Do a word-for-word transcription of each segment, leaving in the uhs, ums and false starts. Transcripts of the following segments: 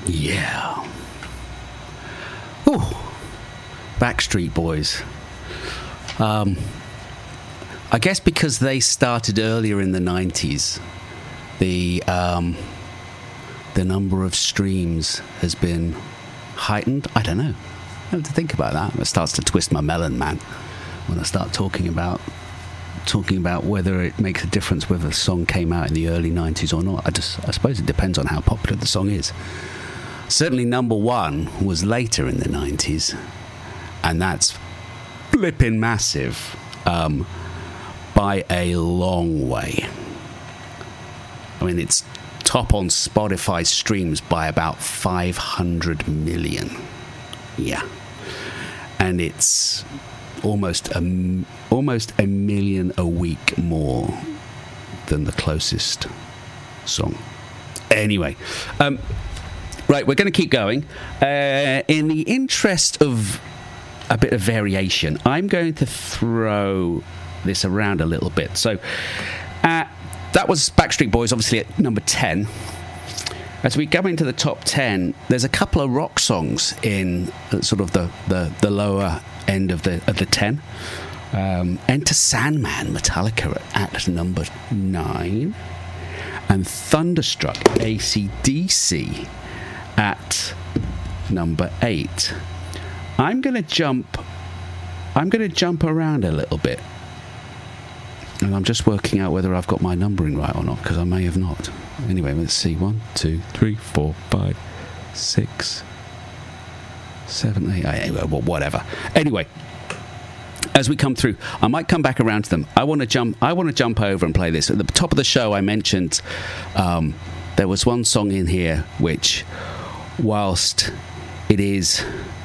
Yeah. Ooh. Backstreet Boys. Um, I guess because they started earlier in the nineties, the um, the number of streams has been heightened. I don't know. I have to think about that. It starts to twist my melon, man, when I start talking about talking about whether it makes a difference whether the song came out in the early nineties or not. I just, I suppose it depends on how popular the song is. Certainly number one was later in the nineties, and that's flipping massive um, by a long way. I mean, it's top on Spotify streams by about five hundred million. Yeah. And it's almost a, almost a million a week more than the closest song. Anyway, um, right, we're going to keep going. Uh, in the interest of a bit of variation, I'm going to throw this around a little bit. So, uh, that was Backstreet Boys, obviously at number ten. As we go into the top ten, there's a couple of rock songs in sort of the, the, the lower end of the of the ten. Um, Enter Sandman, Metallica at number nine, and Thunderstruck, A C D C at number eight. I'm going to jump. I'm going to jump around a little bit, and I'm just working out whether I've got my numbering right or not, because I may have not. Anyway, let's see. One, two, three, four, five, six, seven, eight, eight, whatever. Anyway, as we come through, I might come back around to them. I want to jump. I want to jump over and play this. At the top of the show, I mentioned um, there was one song in here which, whilst it is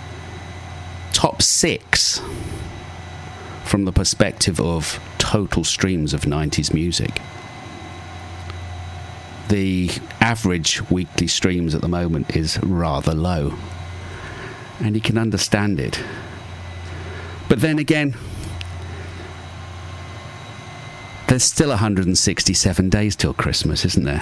top six from the perspective of total streams of nineties music, the average weekly streams at the moment is rather low, and you can understand it. But then again, there's still one hundred sixty-seven days till Christmas, isn't there?